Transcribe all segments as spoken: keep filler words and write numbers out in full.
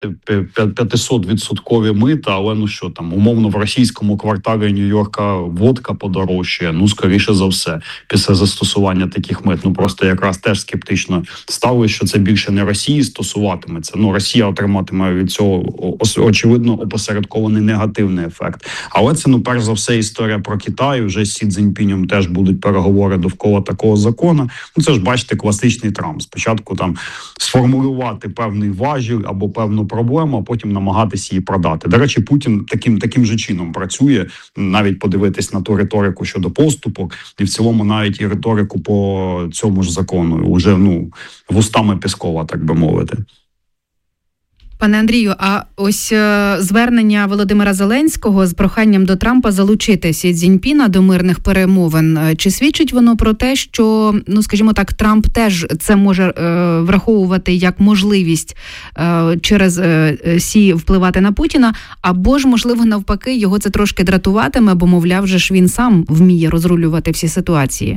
п'ятисот відсоткові мита, але ну що там, умовно в російському кварталі Нью-Йорка водка подорожчає, ну скоріше за все, після застосування таких мит. Ну просто якраз теж скептично ставили, що це більше не Росії стосуватиметься. Ну Росія отриматиме від цього очевидно опосередкований негативний ефект. Але це, ну перш за все, історія про Китай. Вже з Сі Цзіньпінем теж будуть переговори довкола такого закону. Ну це ж бачите, класичний Трамп. Спочатку там сформулювати певний важіль або певну проблему, а потім намагатися її продати. До речі, Путін таким таким же чином працює, навіть подивитись на ту риторику щодо поступок, і в цілому навіть і риторику по цьому ж закону, уже ну вустами Пєскова, так би мовити. Пане Андрію, а ось е, звернення Володимира Зеленського з проханням до Трампа залучити Сі Цзіньпіна до мирних перемовин. Чи свідчить воно про те, що, ну скажімо так, Трамп теж це може е, враховувати як можливість е, через е, Сі впливати на Путіна, або ж, можливо, навпаки, його це трошки дратуватиме, бо, мовляв, же ж він сам вміє розрулювати всі ситуації?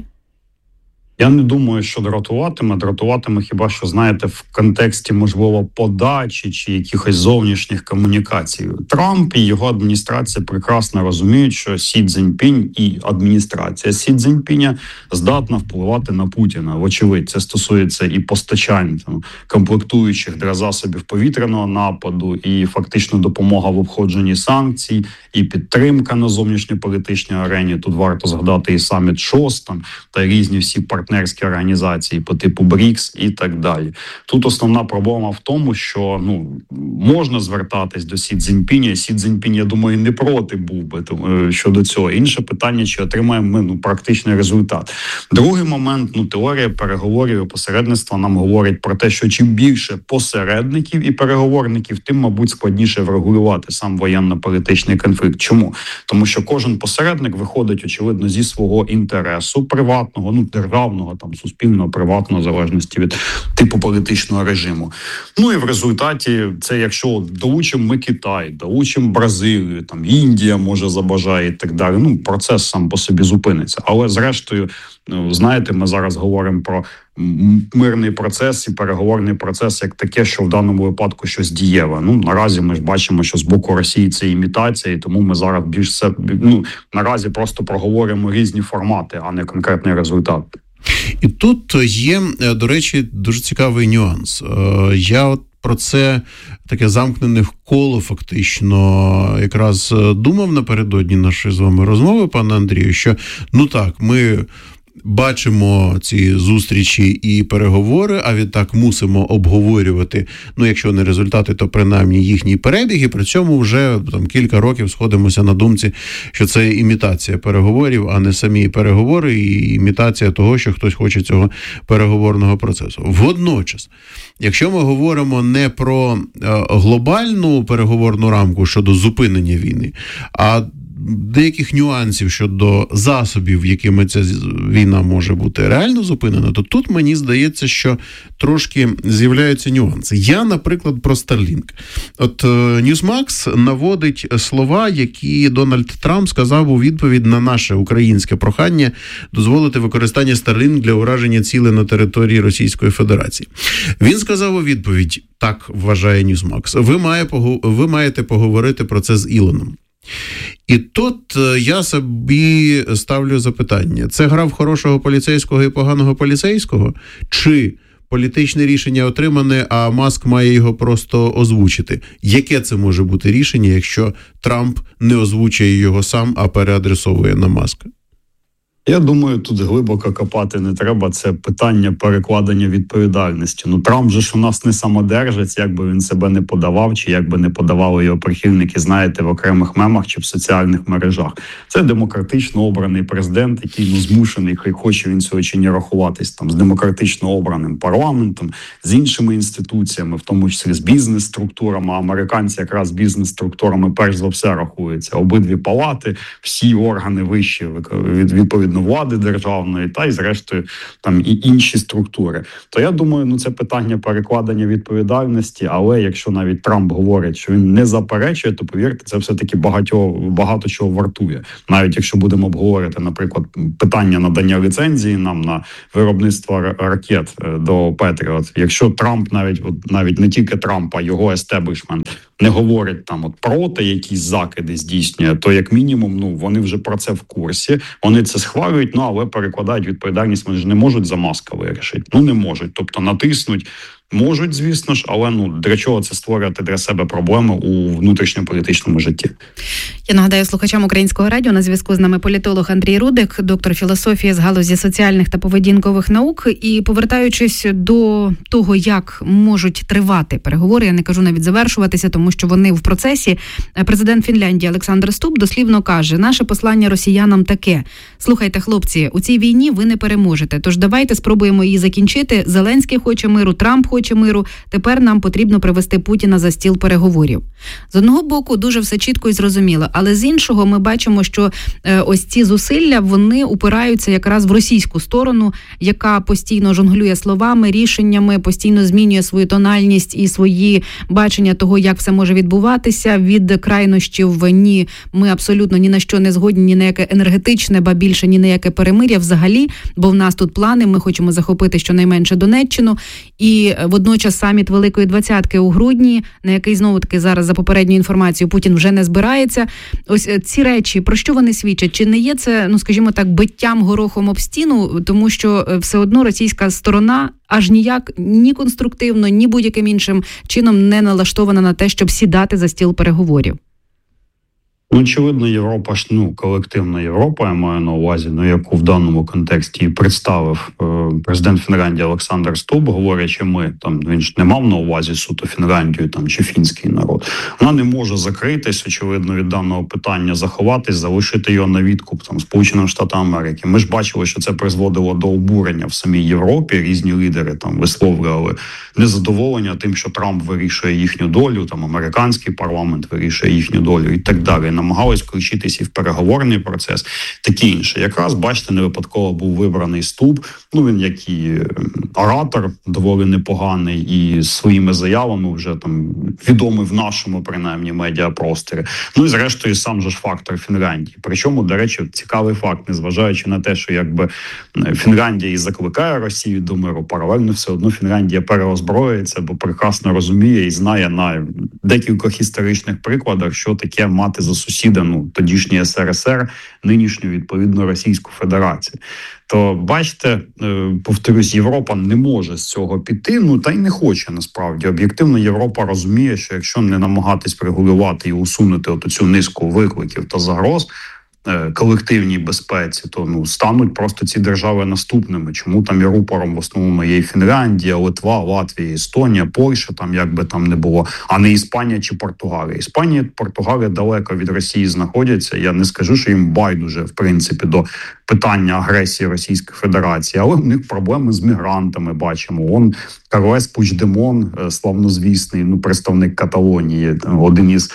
Я не думаю, що дратуватиме. Дратуватиме хіба що, знаєте, в контексті, можливо, подачі чи якихось зовнішніх комунікацій. Трамп і його адміністрація прекрасно розуміють, що Сі Цзіньпінь і адміністрація Сі Цзіньпіня здатна впливати на Путіна. Вочевидь, це стосується і постачань там, комплектуючих для засобів повітряного нападу, і фактично допомога в обходженні санкцій, і підтримка на зовнішньополітичній арені. Тут варто згадати і саміт ШОС там, та різні всі партнерські організації по типу БРІКС і так далі. Тут основна проблема в тому, що ну можна звертатись до Сі Цзіньпіня. Сі Цзіньпінь, я думаю, не проти був би тому, щодо цього. Інше питання, чи отримаємо ми ну, практичний результат. Другий момент, ну теорія переговорів і посередництва нам говорить про те, що чим більше посередників і переговорників, тим, мабуть, складніше врегулювати сам воєнно-політичний конфлікт. Чому? Тому що кожен посередник виходить, очевидно, зі свого інтересу приватного, ну державного, там суспільного, приватного, в залежності від типу політичного режиму. Ну і в результаті це, якщо долучимо ми Китай, долучимо Бразилію, там Індія може забажає і так далі. Ну процес сам по собі зупиниться. Але зрештою, ну, знаєте, ми зараз говоримо про мирний процес і переговорний процес як таке, що в даному випадку щось дієве. Ну, наразі ми ж бачимо, що з боку Росії це імітація, і тому ми зараз більш все, ну, наразі просто проговоримо різні формати, а не конкретний результат. І тут є, до речі, дуже цікавий нюанс. Я от про це таке замкнене коло фактично якраз думав напередодні нашої з вами розмови, пане Андрію, що ну так, ми бачимо ці зустрічі і переговори, а відтак мусимо обговорювати, ну якщо не результати, то принаймні їхній перебіг, і при цьому вже там кілька років сходимося на думці, що це імітація переговорів, а не самі переговори, і імітація того, що хтось хоче цього переговорного процесу. Водночас, якщо ми говоримо не про глобальну переговорну рамку щодо зупинення війни, а деяких нюансів щодо засобів, якими ця війна може бути реально зупинена, то тут мені здається, що трошки з'являються нюанси. Я, наприклад, про Starlink. От Newsmax наводить слова, які Дональд Трамп сказав у відповідь на наше українське прохання дозволити використання Starlink для ураження цілей на території Російської Федерації. Він сказав у відповідь, так вважає Newsmax, ви, має, ви маєте поговорити про це з Ілоном. І тут я собі ставлю запитання. Це гра в хорошого поліцейського і поганого поліцейського? Чи політичне рішення отримане, а Маск має його просто озвучити? Яке це може бути рішення, якщо Трамп не озвучує його сам, а переадресовує на Маска? Я думаю, тут глибоко копати не треба. Це питання перекладення відповідальності. Ну, Трамп же ж у нас не самодержець, як би він себе не подавав, чи як би не подавали його прихильники, знаєте, в окремих мемах чи в соціальних мережах. Це демократично обраний президент, який ну, змушений, хай хоче він цього чи не рахуватись, там, з демократично обраним парламентом, з іншими інституціями, в тому числі з бізнес-структурами. А американці якраз з бізнес-структурами перш за все рахуються. Обидві палати, всі органи вищі відповідно відповідно влади державної, та й зрештою там і інші структури. То я думаю, ну це питання перекладення відповідальності, але якщо навіть Трамп говорить, що він не заперечує, то повірте, це все-таки багато, багато чого вартує. Навіть якщо будемо обговорити, наприклад, питання надання ліцензії нам на виробництво ракет до Петріот. Якщо Трамп навіть, от навіть не тільки Трамп, а його естеблішмент не говорить там от проти якісь закиди здійснює, то як мінімум, ну вони вже про це в курсі, вони це схвалюють, ну але перекладають відповідальність, вони ж не можуть за Маска вирішити. Ну не можуть, тобто натиснуть. Можуть, звісно ж, але ну для чого це створювати для себе проблеми у внутрішньополітичному житті? Я нагадаю слухачам Українського радіо, на зв'язку з нами політолог Андрій Рудик, доктор філософії з галузі соціальних та поведінкових наук. І повертаючись до того, як можуть тривати переговори, я не кажу навіть завершуватися, тому що вони в процесі. Президент Фінляндії Олександр Стуб дослівно каже: наше послання росіянам таке: слухайте, хлопці, у цій війні ви не переможете, тож давайте спробуємо її закінчити. Зеленський хоче миру, Трамп хоче миру, тепер нам потрібно привести Путіна за стіл переговорів. З одного боку, дуже все чітко і зрозуміло, але з іншого ми бачимо, що е, ось ці зусилля, вони упираються якраз в російську сторону, яка постійно жонглює словами, рішеннями, постійно змінює свою тональність і свої бачення того, як все може відбуватися. Від крайнощів ні, ми абсолютно ні на що не згодні, ні на яке енергетичне, ба більше ні на яке перемир'я взагалі, бо в нас тут плани, ми хочемо захопити щонайменше Донеччину. І водночас саміт Великої Двадцятки у грудні, на який, знову-таки, зараз за попередньою інформацією Путін вже не збирається. Ось ці речі, про що вони свідчать? Чи не є це, ну скажімо так, биттям горохом об стіну, тому що все одно російська сторона аж ніяк ні конструктивно, ні будь-яким іншим чином не налаштована на те, щоб сідати за стіл переговорів? Ну, очевидно, Європа ж, ну, колективна Європа, я маю на увазі, ну, яку в даному контексті і представив е, президент Фінляндії Олександр Стуб, говорячи ми, там, він ж не мав на увазі суто Фінляндію там, чи фінський народ. Вона не може закритись, очевидно, від даного питання, заховатись, залишити його на відкуп там, Сполученим Штатам Америки. Ми ж бачили, що це призводило до обурення в самій Європі, різні лідери там висловлювали незадоволення тим, що Трамп вирішує їхню долю, там, американський парламент вирішує їхню долю і так далі. Намагались включитись і в переговорний процес, таке інше. Якраз, бачите, не випадково був вибраний Стуб. Ну, він як і оратор, доволі непоганий, і своїми заявами вже там відомий в нашому, принаймні, медіапросторі. Ну і зрештою сам же ж фактор Фінляндії. Причому, до речі, цікавий факт, незважаючи на те, що якби Фінляндія і закликає Росію до миру, паралельно все одно Фінляндія переозброюється, бо прекрасно розуміє і знає на декількох історичних прикладах, що таке мати за сусіда, ну, тодішній ес ер ес ер, нинішню, відповідно, Російську Федерацію. То, бачите, повторюсь, Європа не може з цього піти, ну, та й не хоче, насправді. Об'єктивно, Європа розуміє, що якщо не намагатись регулювати і усунути от цю низку викликів та загроз колективній безпеці, то ну стануть просто ці держави наступними. Чому там і рупором в основному є і Фінляндія, Литва, Латвія, Естонія, Польща, там як би там не було, а не Іспанія чи Португалія. Іспанія, Португалія далеко від Росії знаходяться. Я не скажу, що їм байдуже, в принципі, до питання агресії Російської Федерації, але в них проблеми з мігрантами бачимо. Он Карлес Пучдемон, славнозвісний, ну, представник Каталонії, один із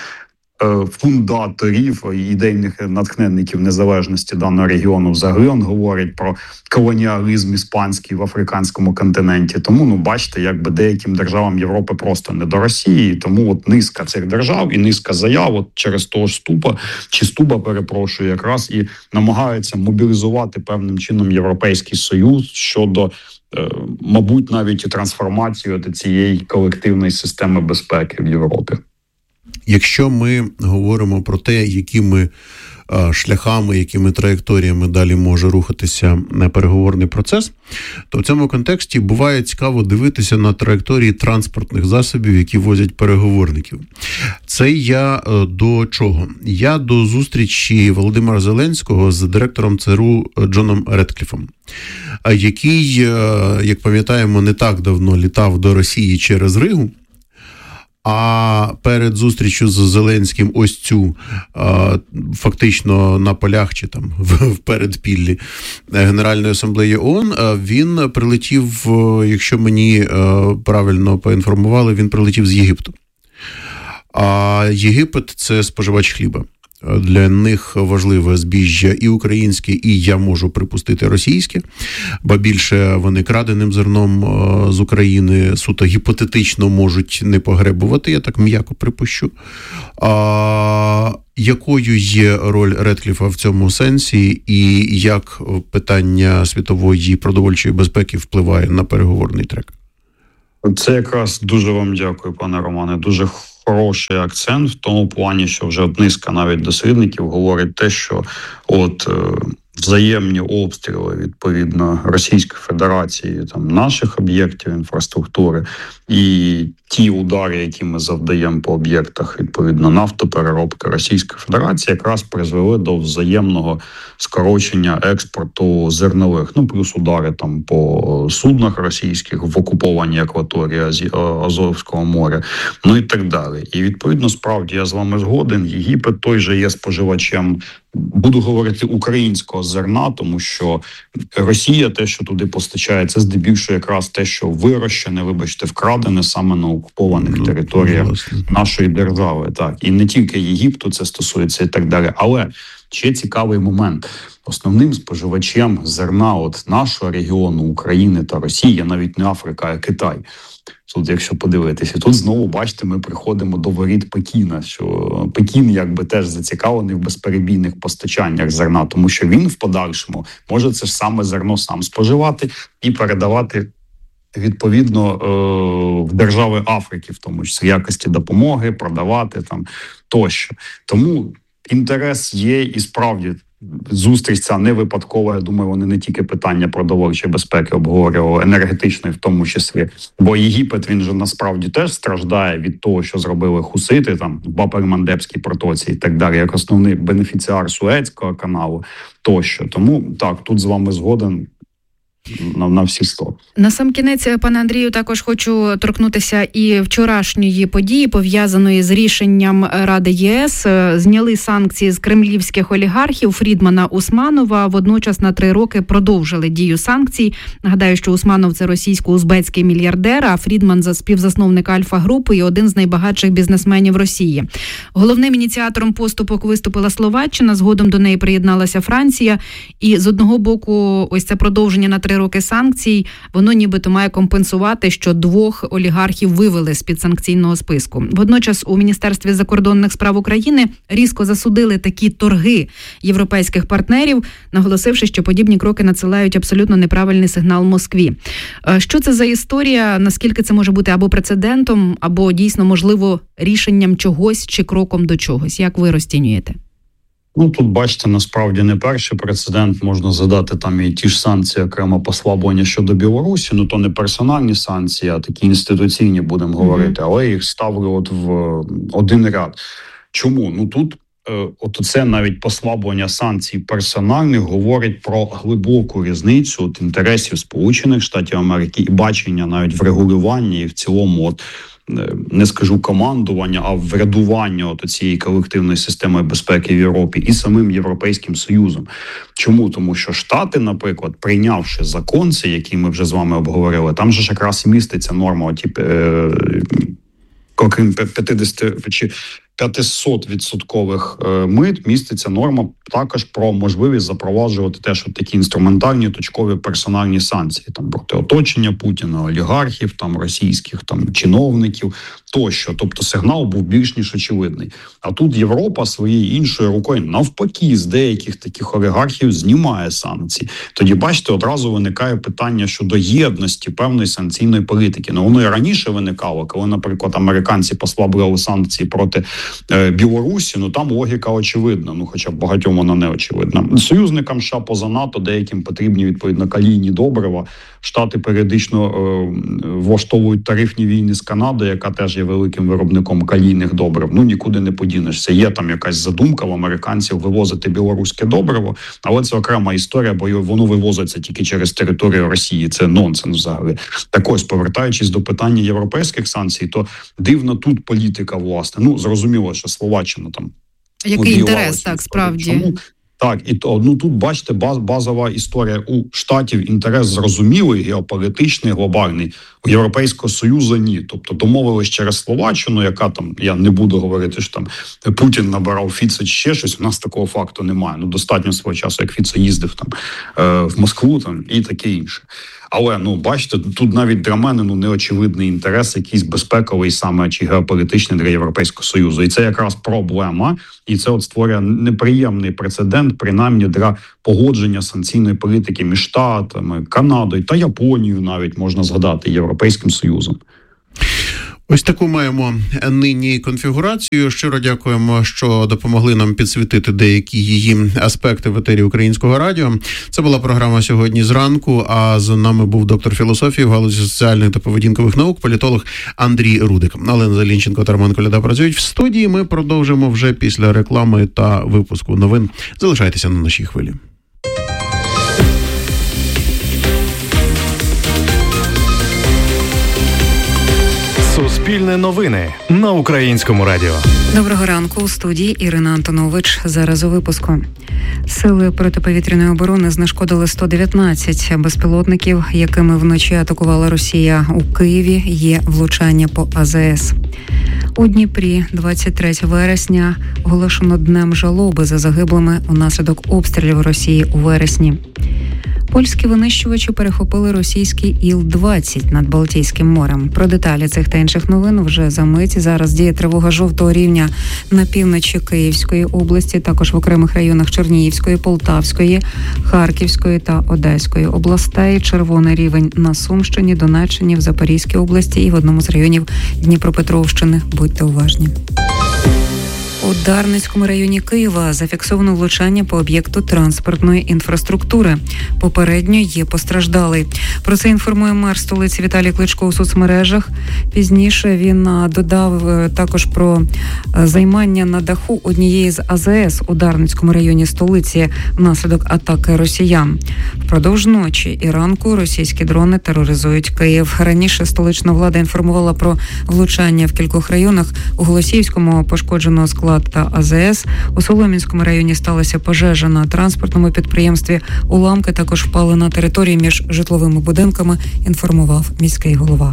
фундаторів, ідейних натхненників незалежності даного регіону. Взагалі він говорить про колоніалізм іспанський в африканському континенті. Тому, ну, бачите, якби деяким державам Європи просто не до Росії. Тому от низка цих держав і низка заяв от через того ж Ступа, чи Стуба, перепрошую, якраз і намагаються мобілізувати певним чином Європейський Союз щодо, мабуть, навіть і трансформацію цієї колективної системи безпеки в Європі. Якщо ми говоримо про те, якими шляхами, якими траєкторіями далі може рухатися переговорний процес, то в цьому контексті буває цікаво дивитися на траєкторії транспортних засобів, які возять переговорників. Це я до чого? Я до зустрічі Володимира Зеленського з директором це ер у Джоном Редкліфом, який, як пам'ятаємо, не так давно літав до Росії через Ригу. А перед зустрічю з Зеленським ось цю фактично на полях чи там в передпіллі Генеральної асамблеї ООН він прилетів, якщо мені правильно поінформували, він прилетів з Єгипту. А Єгипет – це споживач хліба. Для них важливе збіжжя і українське, і, я можу припустити, російське, бо більше вони краденим зерном з України суто гіпотетично можуть не погребувати, я так м'яко припущу. А якою є роль Редкліфа в цьому сенсі, і як питання світової продовольчої безпеки впливає на переговорний трек? Це якраз дуже вам дякую, пане Романе. Дуже хороший акцент в тому плані, що вже низка навіть дослідників говорить те, що от е, взаємні обстріли, відповідно, Російської Федерації, там, наших об'єктів інфраструктури і ті удари, які ми завдаємо по об'єктах, відповідно, нафтопереробки Російської Федерації, якраз призвели до взаємного скорочення експорту зернових. Ну, плюс удари там по суднах російських в окупованій акваторії Азовського моря, ну і так далі. І, відповідно, справді, я з вами згоден, Єгипет той же є споживачем, буду говорити, українського зерна, тому що Росія, те, що туди постачає, це здебільшого якраз те, що вирощене, вибачте, вкрадене саме на окупованих ну, територіях власне. нашої держави. Так, і не тільки Єгипту це стосується і так далі. Але ще цікавий момент. Основним споживачем зерна от нашого регіону, України та Росії, є навіть не Африка, а Китай. Тут, якщо подивитися, тут знову, бачите, ми приходимо до воріт Пекіна, що Пекін якби теж зацікавлений в безперебійних постачаннях зерна, тому що він в подальшому може це ж саме зерно сам споживати і передавати відповідно в держави Африки, в тому числі в якості допомоги, продавати там тощо. Тому інтерес є і справді зустріч ця не випадкова. Я думаю, вони не тільки питання продовольчої безпеки обговорювали, енергетичної в тому числі. Бо Єгипет, він же насправді теж страждає від того, що зробили хусити там в Баб-ель-Мандебській протоці і так далі, як основний бенефіціар Суецького каналу тощо. Тому так, тут з вами згоден. На, на всі сто. На сам кінець, пане Андрію, також хочу торкнутися і вчорашньої події, пов'язаної з рішенням Ради ЄС. Зняли санкції з кремлівських олігархів Фрідмана, Усманова. Водночас на три роки продовжили дію санкцій. Нагадаю, що Усманов – це російсько-узбецький мільярдер, а Фрідман – співзасновник Альфа-групи і один з найбагатших бізнесменів Росії. Головним ініціатором поступок виступила Словаччина, згодом до неї приєдналася Франція. І з одного боку, ось це продовження на три роки санкцій, воно нібито має компенсувати, що двох олігархів вивели з-під санкційного списку. Водночас у Міністерстві закордонних справ України різко засудили такі торги європейських партнерів, наголосивши, що подібні кроки надсилають абсолютно неправильний сигнал Москві. Що це за історія? Наскільки це може бути або прецедентом, або дійсно, можливо, рішенням чогось чи кроком до чогось? Як ви розцінюєте? Ну, тут, бачите, насправді не перший прецедент. Можна задати там і ті ж санкції, окремо послаблення щодо Білорусі. Ну, то не персональні санкції, а такі інституційні, будемо mm-hmm. говорити. Але я їх ставлю от в один ряд. Чому? Ну, тут от це навіть послаблення санкцій персональних говорить про глибоку різницю от інтересів Сполучених Штатів Америки і бачення навіть в регулюванні і в цілому от не скажу командування, а врядування от цієї колективної системи безпеки в Європі і самим Європейським Союзом. Чому? Тому що Штати, наприклад, прийнявши закон цей, який ми вже з вами обговорили, там же ж якраз і міститься норма, типу, окрім п'ятдесят чи п'ятсот відсоткових мит, міститься норма також про можливість запроваджувати теж от такі інструментальні, точкові персональні санкції там проти оточення Путіна, олігархів, там російських там чиновників тощо. Тобто сигнал був більш ніж очевидний. А тут Європа своєю іншою рукою навпаки з деяких таких олігархів знімає санкції. Тоді, бачите, одразу виникає питання щодо єдності певної санкційної політики. Ну, воно і раніше виникало, коли, наприклад, американці послабили санкції проти е, Білорусі, ну там логіка очевидна, ну хоча б багатьом вона не очевидна. Союзникам США поза НАТО деяким потрібні, відповідно, калійні добрива. Штати періодично е, влаштовують тарифні війни з Канадою, яка теж є великим виробником калійних добрив. Ну, нікуди не подінешся. Є там якась задумка в американців вивозити білоруське добриво, але це окрема історія, бо воно вивозиться тільки через територію Росії. Це нонсенс взагалі. Так ось, повертаючись до питання європейських санкцій, то дивна тут політика, власне. Ну, зрозуміло, що Словаччина там... Який інтерес, так, справді. Чому? Так, і то, ну тут, бачите, баз, базова історія у Штатів, інтерес зрозумілий, геополітичний, глобальний, у Європейського Союзу ні. Тобто домовились через Словаччину, яка там, я не буду говорити, що там Путін набирав Фіце чи ще щось, у нас такого факту немає. Ну, достатньо свого часу, як Фіце їздив там е, в Москву там і таке інше. Але, ну, бачите, тут навіть для мене ну, неочевидний інтерес, якийсь безпековий саме чи геополітичний для Європейського Союзу. І це якраз проблема, і це от створює неприємний прецедент, принаймні для погодження санкційної політики між Штатами, Канадою та Японією навіть можна згадати, Європейським Союзом. Ось таку маємо нині конфігурацію. Щиро дякуємо, що допомогли нам підсвітити деякі її аспекти в етері Українського радіо. Це була програма «Сьогодні зранку», а з нами був доктор філософії в галузі соціальних та поведінкових наук, політолог Андрій Рудик. Олена Залінченко та Роман Коляда працюють в студії. Ми продовжимо вже після реклами та випуску новин. Залишайтеся на нашій хвилі. Суспільне новини на Українському радіо. Доброго ранку. У студії Ірина Антонович. Зараз у випуску. Сили протиповітряної оборони знешкодили сто дев'ятнадцять безпілотників, якими вночі атакувала Росія. У Києві є влучання по А З С. У Дніпрі двадцять третього вересня оголошено днем жалоби за загиблими унаслідок обстрілів Росії у вересні. Польські винищувачі перехопили російський Іл двадцять над Балтійським морем. Про деталі цих та інших новин вже за мить. Зараз діє тривога жовтого рівня на півночі Київської області, також в окремих районах Чернігівської, Полтавської, Харківської та Одеської областей. Червоний рівень на Сумщині, Донеччині, в Запорізькій області і в одному з районів Дніпропетровщини. Будьте уважні. У Дарницькому районі Києва зафіксовано влучання по об'єкту транспортної інфраструктури. Попередньо є постраждалий. Про це інформує мер столиці Віталій Кличко у соцмережах. Пізніше він додав також про займання на даху однієї з А З С у Дарницькому районі столиці внаслідок атаки росіян. Впродовж ночі і ранку російські дрони тероризують Київ. Раніше столична влада інформувала про влучання в кількох районах. У Голосіївському пошкоджено склад та А З С. У Солом'янському районі сталася пожежа на транспортному підприємстві. Уламки також впали на території між житловими будинками, інформував міський голова.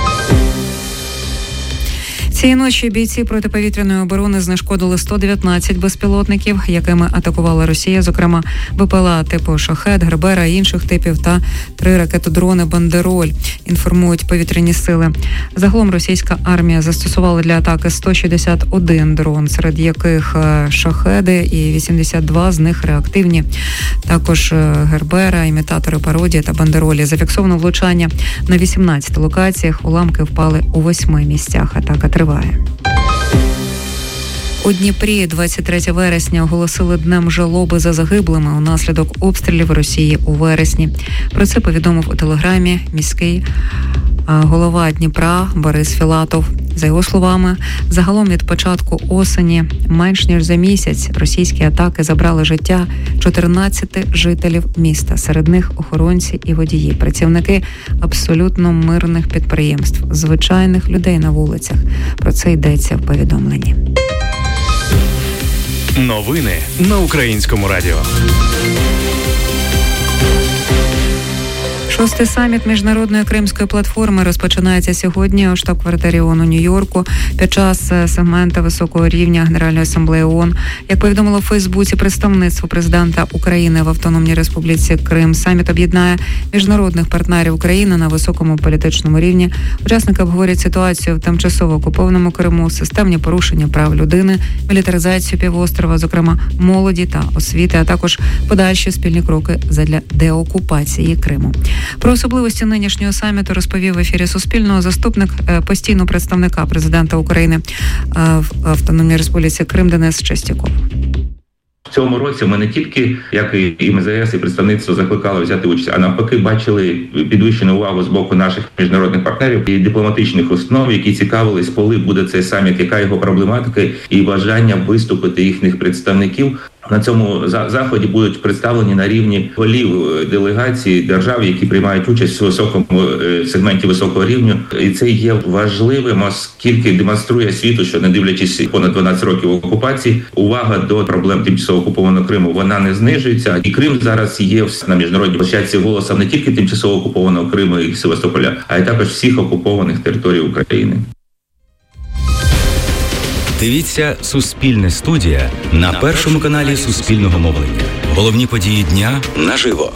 Цієї ночі бійці протиповітряної оборони знешкодили сто дев'ятнадцять безпілотників, якими атакувала Росія, зокрема Б П Л А типу «Шахед», «Гербера» і інших типів та три ракетодрони «Бандероль», інформують повітряні сили. Загалом російська армія застосувала для атаки сто шістдесят один дрон, серед яких «Шахеди» і вісімдесят два з них реактивні. Також «Гербера», імітатори пародії та «Бандеролі». Зафіксовано влучання на вісімнадцяти локаціях, уламки впали у восьми місцях. Атака триває. У Дніпрі двадцять третього вересня оголосили днем жалоби за загиблими унаслідок обстрілів Росії у вересні. Про це повідомив у телеграмі міський голова Дніпра Борис Філатов. За його словами, загалом від початку осені менш ніж за місяць російські атаки забрали життя чотирнадцяти жителів міста. Серед них охоронці і водії, працівники абсолютно мирних підприємств, звичайних людей на вулицях. Про це йдеться в повідомленні. Новини на Українському радіо. Шостий саміт Міжнародної Кримської платформи розпочинається сьогодні у штаб-квартирі ООН у Нью-Йорку під час сегмента високого рівня Генеральної асамблеї ООН. Як повідомило в Фейсбуці представництво президента України в Автономній Республіці Крим, саміт об'єднає міжнародних партнерів України на високому політичному рівні. Учасники обговорять ситуацію в тимчасово окупованому Криму, системні порушення прав людини, мілітаризацію півострова, зокрема молоді та освіти, а також подальші спільні кроки задля деокупації Криму. Про особливості нинішнього саміту розповів в ефірі Суспільного заступник постійного представника президента України в Автономній Республіці Крим Денис Чистяков. В цьому році ми не тільки, як і М З С, і представництво закликали взяти участь, а навпаки бачили підвищену увагу з боку наших міжнародних партнерів і дипломатичних установ, які цікавились, коли буде цей саміт, яка його проблематика, і бажання виступити їхніх представників На цьому заході будуть представлені на рівні голів делегацій держав, які приймають участь у високому в сегменті високого рівня. І це є важливим, оскільки демонструє світу, що не дивлячись понад дванадцять років окупації, увага до проблем тимчасово окупованого Криму, вона не знижується. І Крим зараз є на міжнародній площадці голосом не тільки тимчасово окупованого Криму і Севастополя, а й також всіх окупованих територій України. Дивіться «Суспільне студія» на першому каналі Суспільного мовлення. Головні події дня наживо.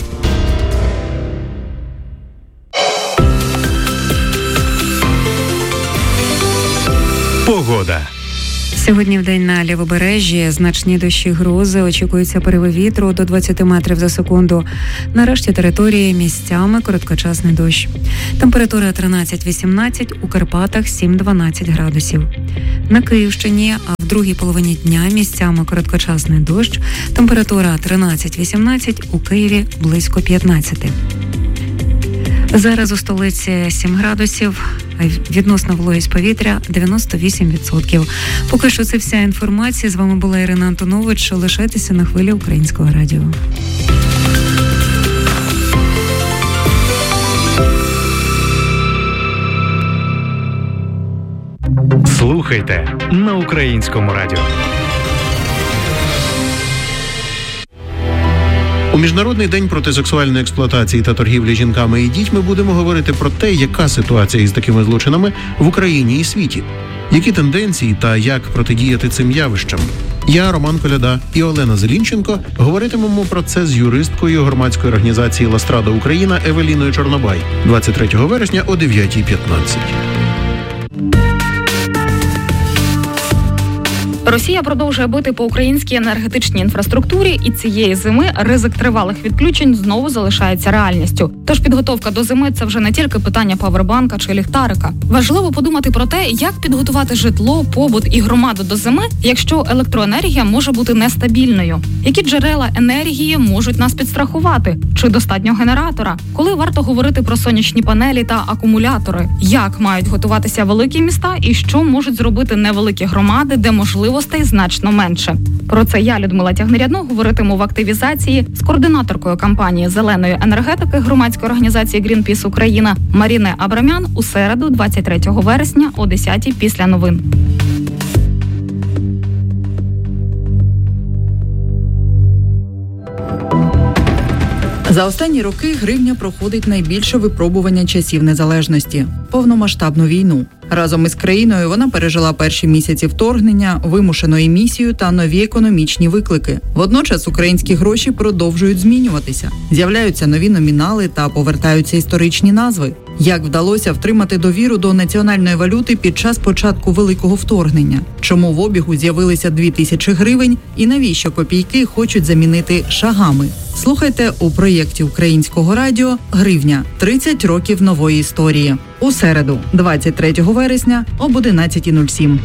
Погода. Сьогодні в день на лівобережжі значні дощі, грози, очікуються пориви вітру до двадцять метрів за секунду. На решті території місцями короткочасний дощ. Температура тринадцять-вісімнадцять, у Карпатах сім-дванадцять градусів. На Київщині, а в другій половині дня місцями короткочасний дощ. Температура тринадцять-вісімнадцять, у Києві близько п'ятнадцять. Зараз у столиці сім градусів, а відносна вологість повітря дев'яносто вісім відсотків. Поки що це вся інформація. З вами була Ірина Антонович. Лишайтеся на хвилі Українського радіо. Слухайте на Українському радіо. У Міжнародний день проти сексуальної експлуатації та торгівлі жінками і дітьми будемо говорити про те, яка ситуація із такими злочинами в Україні і світі, які тенденції та як протидіяти цим явищам. Я, Роман Коляда і Олена Зелінченко говоритимемо про це з юристкою громадської організації «Ластрада Україна» Евеліною Чорнобай двадцять третього вересня о дев'ятій п'ятнадцять. Росія продовжує бити по українській енергетичній інфраструктурі, і цієї зими ризик тривалих відключень знову залишається реальністю. Тож підготовка до зими – це вже не тільки питання павербанка чи ліхтарика. Важливо подумати про те, як підготувати житло, побут і громаду до зими, якщо електроенергія може бути нестабільною. Які джерела енергії можуть нас підстрахувати? Чи достатньо генератора? Коли варто говорити про сонячні панелі та акумулятори? Як мають готуватися великі міста і що можуть зробити невеликі громади, де можливо значно менше. Про це я, Людмила Тягнерядно, говоритиму в активізації з координаторкою кампанії зеленої енергетики громадської організації Greenpeace Україна Маріне Абрамян у середу, двадцять третього вересня о десятій після новин. За останні роки гривня проходить найбільше випробування часів незалежності – повномасштабну війну. Разом із країною вона пережила перші місяці вторгнення, вимушену емісію та нові економічні виклики. Водночас українські гроші продовжують змінюватися. З'являються нові номінали та повертаються історичні назви. Як вдалося втримати довіру до національної валюти під час початку великого вторгнення? Чому в обігу з'явилися дві тисячі гривень і навіщо копійки хочуть замінити шагами? Слухайте у проєкті Українського радіо «Гривня. тридцять років нової історії». У середу, двадцять третього вересня об одинадцятій нуль сім.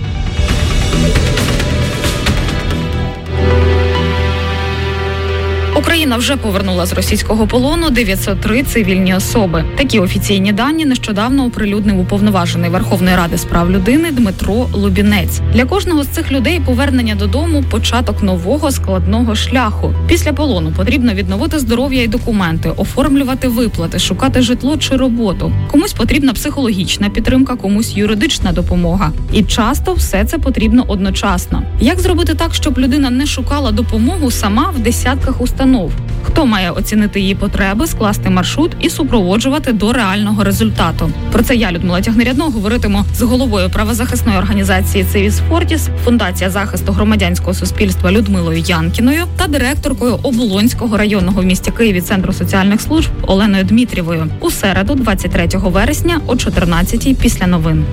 Україна вже повернула з російського полону дев'ятсот три цивільні особи. Такі офіційні дані нещодавно оприлюднив уповноважений Верховної Ради з прав людини Дмитро Лубінець. Для кожного з цих людей повернення додому – початок нового складного шляху. Після полону потрібно відновити здоров'я і документи, оформлювати виплати, шукати житло чи роботу. Комусь потрібна психологічна підтримка, комусь юридична допомога. І часто все це потрібно одночасно. Як зробити так, щоб людина не шукала допомогу сама в десятках установ? Хто має оцінити її потреби, скласти маршрут і супроводжувати до реального результату? Про це я, Людмила Тягнерядно, говоритиму з головою правозахисної організації «Цивіс Фортіс», Фундація захисту громадянського суспільства Людмилою Янкіною та директоркою Оболонського районного в місті Києві Центру соціальних служб Оленою Дмитрієвою у середу, двадцять третього вересня о чотирнадцятій після новин.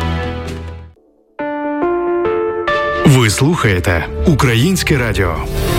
Ви слухаєте Українське радіо.